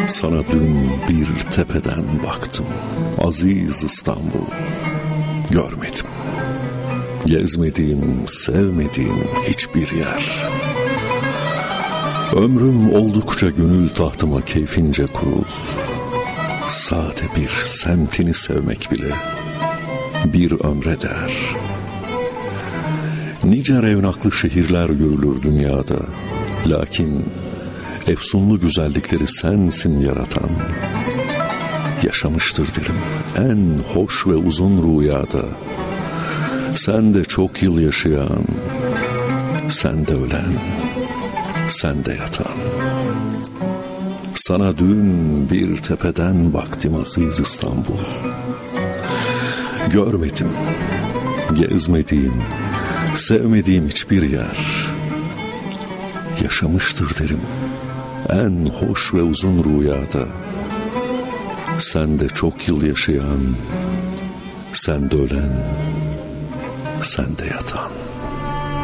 Sana dün bir tepeden baktım, aziz İstanbul. Görmedim, gezmediğim, sevmediğim hiçbir yer. Ömrüm oldukça gönül tahtıma keyfince kurul. Sade bir semtini sevmek bile bir ömre değer. Nice revnaklı şehirler görülür dünyada, lakin efsunlu güzellikleri sensin yaratan. Yaşamıştır derim en hoş ve uzun rüyada. Sen de çok yıl yaşayan, sen de ölen, sen de yatan. Sana dün bir tepeden baktım aziz İstanbul. Görmedim, gezmediğim, sevmediğim hiçbir yer. Yaşamıştır derim en hoş ve uzun rüyada. Sen de çok yıl yaşayan, sen de ölen, sen de yatan.